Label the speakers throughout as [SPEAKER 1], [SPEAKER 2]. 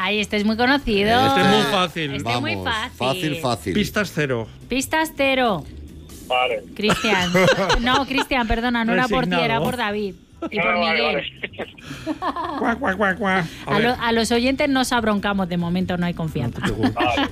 [SPEAKER 1] Ay, este es muy conocido.
[SPEAKER 2] Este es muy fácil.
[SPEAKER 1] Este es muy fácil.
[SPEAKER 3] Fácil.
[SPEAKER 2] Pistas 0.
[SPEAKER 1] Pistas 0.
[SPEAKER 4] Vale.
[SPEAKER 1] Cristian. No, Cristian, perdona, no era por ti,
[SPEAKER 2] Resignado.
[SPEAKER 1] era por David. Y por
[SPEAKER 4] Vale,
[SPEAKER 1] Miguel.
[SPEAKER 4] vale.
[SPEAKER 2] Cuac, cuac, cuac, cuac. A ver.
[SPEAKER 1] A los oyentes nos abroncamos, de momento no hay confianza.
[SPEAKER 4] Vale.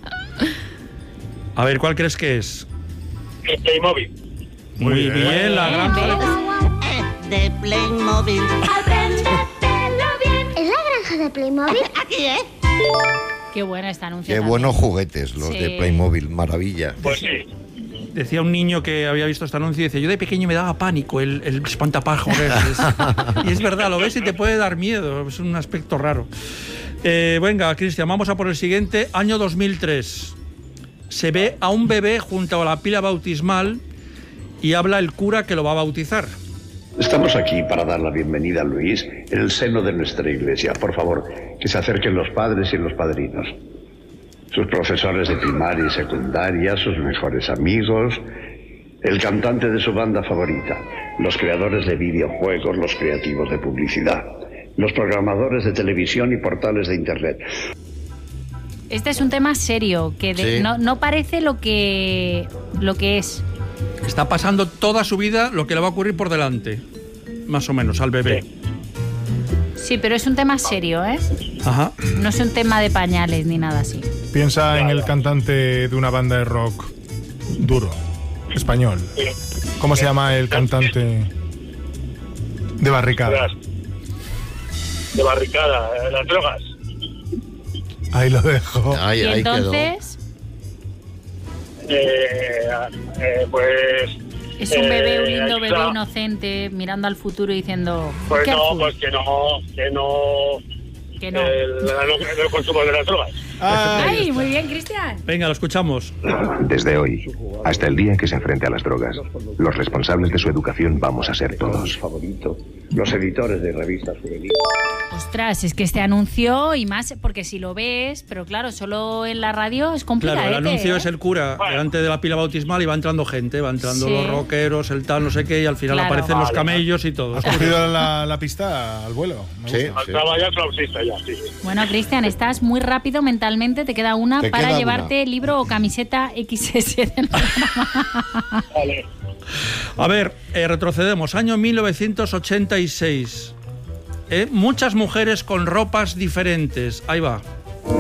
[SPEAKER 2] A ver, ¿cuál crees que es?
[SPEAKER 4] El Playmobil.
[SPEAKER 2] Muy bien, la granja.
[SPEAKER 5] De Playmobil.
[SPEAKER 6] Apréndetelo bien. ¿Es la granja de Playmobil?
[SPEAKER 5] Aquí es.
[SPEAKER 1] Qué buena esta anuncio.
[SPEAKER 3] Qué
[SPEAKER 1] también.
[SPEAKER 3] buenos juguetes los
[SPEAKER 1] Sí.
[SPEAKER 3] de Playmobil, maravilla.
[SPEAKER 4] Pues sí.
[SPEAKER 2] Decía un niño que había visto este anuncio y dice, yo de pequeño me daba pánico el espantapájaros. Y es verdad, lo ves y te puede dar miedo, es un aspecto raro. Venga, Cristian, vamos a por el siguiente. Año 2003. Se ve a un bebé junto a la pila bautismal y habla el cura que lo va a bautizar.
[SPEAKER 7] Estamos aquí para dar la bienvenida a Luis en el seno de nuestra iglesia. Por favor, que se acerquen los padres y los padrinos. Sus profesores de primaria y secundaria, sus mejores amigos, el cantante de su banda favorita, los creadores de videojuegos, los creativos de publicidad, los programadores de televisión y portales de internet.
[SPEAKER 1] Este es un tema serio, que
[SPEAKER 3] Sí.
[SPEAKER 1] no parece lo que es.
[SPEAKER 2] Está pasando toda su vida lo que le va a ocurrir por delante, más o menos, al bebé.
[SPEAKER 1] Sí, pero es un tema serio, ¿eh?
[SPEAKER 2] Ajá.
[SPEAKER 1] No es un tema de pañales ni nada así.
[SPEAKER 8] Piensa en el cantante de una banda de rock duro, español. ¿Cómo se llama el cantante de Barricada?
[SPEAKER 4] De barricada, las drogas.
[SPEAKER 8] Ahí lo dejo.
[SPEAKER 3] Ahí,
[SPEAKER 1] Y
[SPEAKER 3] ahí quedó.
[SPEAKER 1] entonces
[SPEAKER 4] Pues.
[SPEAKER 1] es un bebé, un lindo bebé
[SPEAKER 4] está-
[SPEAKER 1] inocente, mirando al futuro y diciendo...
[SPEAKER 4] Pues no,
[SPEAKER 1] "Careful",
[SPEAKER 4] pues que no.
[SPEAKER 1] que no.
[SPEAKER 4] El consumo de las drogas.
[SPEAKER 1] ¡Ay, muy bien, Cristian!
[SPEAKER 2] Venga, lo escuchamos.
[SPEAKER 9] Desde hoy, hasta el día en que se enfrente a las drogas, los responsables de su educación vamos a ser todos.
[SPEAKER 7] Favorito, los editores de revistas juveniles.
[SPEAKER 1] Ostras, es que este anuncio, y más, porque si lo ves, pero claro, solo en la radio es complicado.
[SPEAKER 2] Claro, el anuncio es el cura
[SPEAKER 4] Bueno.
[SPEAKER 2] delante de la pila bautismal y va entrando gente, va entrando
[SPEAKER 1] Sí.
[SPEAKER 2] los rockeros, el tal, no sé qué, y al final
[SPEAKER 1] Claro.
[SPEAKER 2] aparecen los
[SPEAKER 4] Vale.
[SPEAKER 2] camellos y todo.
[SPEAKER 8] ¿Has cogido la pista al vuelo? Me
[SPEAKER 3] Sí,
[SPEAKER 8] gusta.
[SPEAKER 3] sí.
[SPEAKER 4] Estaba ya flautista, ya, sí.
[SPEAKER 1] Bueno, Cristian, estás muy rápido mentalmente, te queda una
[SPEAKER 3] Te
[SPEAKER 1] para
[SPEAKER 3] queda
[SPEAKER 1] llevarte libro o camiseta XS del programa.
[SPEAKER 4] Vale.
[SPEAKER 2] A ver, retrocedemos, año 1986. Muchas mujeres con ropas diferentes. Ahí va.